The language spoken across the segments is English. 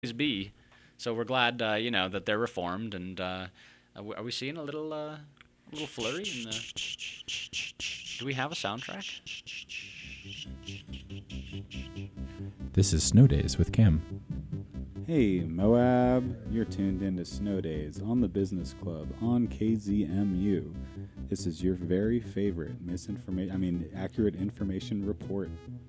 be. So we're glad, that they're reformed, and are we seeing a little flurry in the? Do we have a soundtrack? This is Snow Days with Cam. Hey, Moab, you're tuned into Snow Days on the Business Club on KZMU. This is your very favorite accurate information report.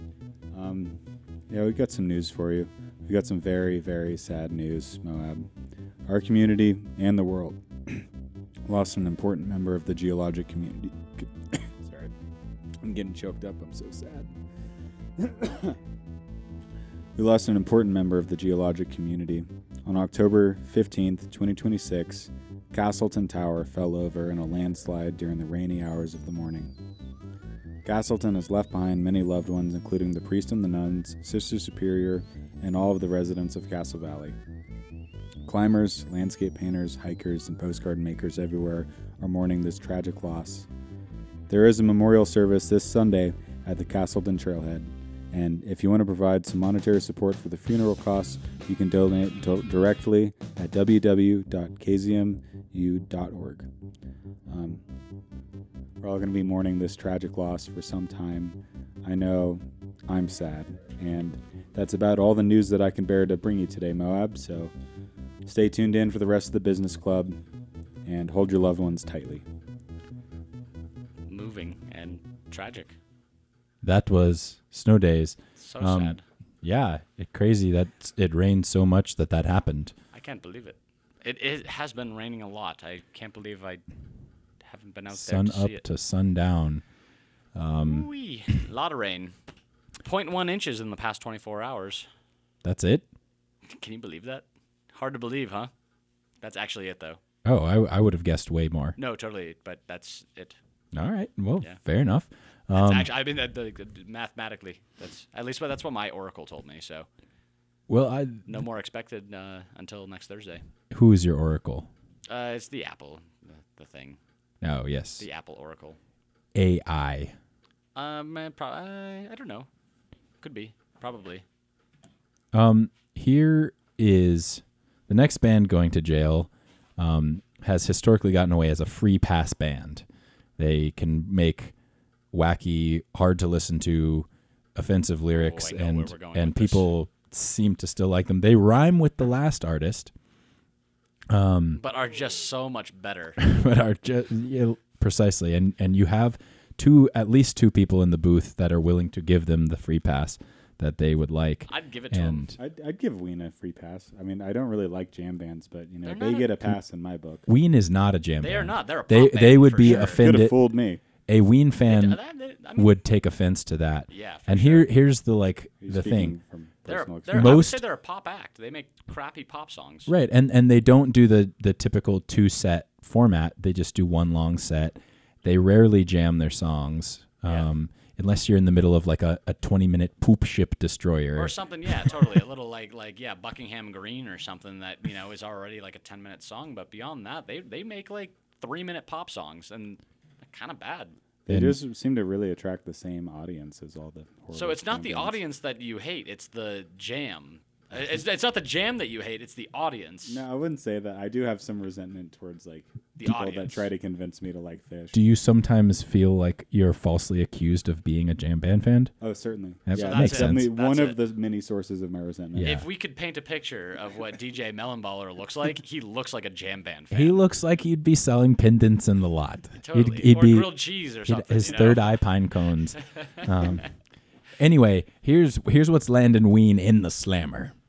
We got some news for you. We got some very, very sad news, Moab. Our community and the world lost an important member of the geologic community. Sorry, I'm getting choked up. I'm so sad. We lost an important member of the geologic community. On October 15th, 2026, Castleton Tower fell over in a landslide during the rainy hours of the morning. Castleton has left behind many loved ones, including the priest and the nuns, Sister Superior, and all of the residents of Castle Valley. Climbers, landscape painters, hikers, and postcard makers everywhere are mourning this tragic loss. There is a memorial service this Sunday at the Castleton Trailhead. And if you want to provide some monetary support for the funeral costs, you can donate directly at www.kzmu.org. We're all going to be mourning this tragic loss for some time. I know I'm sad, and that's about all the news that I can bear to bring you today, Moab. So stay tuned in for the rest of the Business Club, and hold your loved ones tightly. Moving and tragic. That was Snow Days. So sad. Yeah, it's crazy that it rained so much that happened. I can't believe it. It has been raining a lot. I can't believe I haven't been out there to see it. Sun up to sundown. Ooh-wee. A lot of rain. 0.1 inches in the past 24 hours. That's it? Can you believe that? Hard to believe, huh? That's actually it, though. Oh, I would have guessed way more. No, totally, but that's it. All right. Well, Yeah. fair enough. That's mathematically, that's what my oracle told me. So, well, no more expected until next Thursday. Who is your oracle? It's the Apple, the thing. Oh, yes. The Apple Oracle. AI. I don't know. Could be. Probably. Here is the next band going to jail. Has historically gotten away as a free pass band. They can make wacky, hard to listen to, offensive lyrics, and people seem to still like them. They rhyme with the last artist, but are just so much better. but are just precisely, and you have at least two people in the booth that are willing to give them the free pass that they would like. I'd give it to them. I'd give Ween a free pass. I mean, I don't really like jam bands, but They're they get a pass in my book. Ween is not a jam band. They are not. They're a pop They band would for be sure. Could offended. have fooled me. A Ween fan I mean, would take offense to that. Yeah, for and sure. here's the Are you the speaking thing. from They're, personal they're, experience? I would Most- say they're a pop act. They make crappy pop songs. Right, and they don't do the typical 2-set format. They just do one long set. They rarely jam their songs, unless you're in the middle of like a 20-minute poop ship destroyer. Or something, yeah, totally. A little like Buckingham Green or something that, is already like a 10-minute song. But beyond that, they make like 3-minute pop songs, and they're kind of bad. They just seem to really attract the same audience as all the horrible So it's not jam the bands. audience that you hate, it's the jam. It's not the jam that you hate, it's the audience. No, I wouldn't say that. I do have some resentment towards The people that audience. try to convince me to like Fish. Do you sometimes feel like you're falsely accused of being a jam band fan? Oh, certainly. That Yeah, makes that's sense. definitely That's one it. of the many sources of my resentment. Yeah. If we could paint a picture of what DJ Mellenballer looks like, he looks like a jam band fan. He looks like he'd be selling pendants in the lot. Totally. He'd or be grilled cheese or something. his third eye pine cones. Anyway, here's what's landing Ween in the slammer.